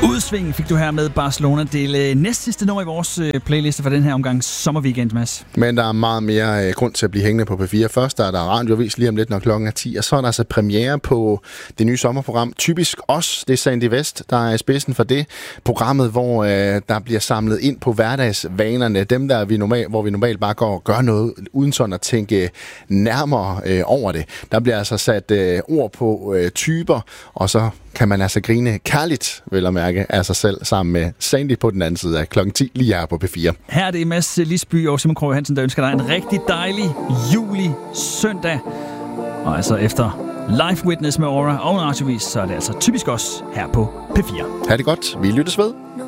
Udsving fik du her med Barcelona. Det næstsidste nummer i vores playliste for den her omgang sommerweekend, Mads. Men der er meget mere grund til at blive hængende på P4. Først er der radiovis lige om lidt, når klokken er 10, og så er der altså premiere på det nye sommerprogram Typisk Os. Det er Sandy West, der er i spidsen for det. Programmet, hvor der bliver samlet ind på hverdagsvanerne. Dem, hvor vi normalt bare går og gør noget, uden sådan at tænke nærmere over det. Der bliver altså sat ord på typer, og så kan man altså grine kærligt, vil jeg mærke, af sig selv, sammen med Sandy på den anden side af klokken 10, lige her på P4. Her er det Mads Lisby og Simon Krog Hansen, der ønsker dig en rigtig dejlig juli søndag. Og altså efter Live Witness med Aura og radiovis, så er det altså Typisk Os her på P4. Ha' det godt. Vi lyttes ved.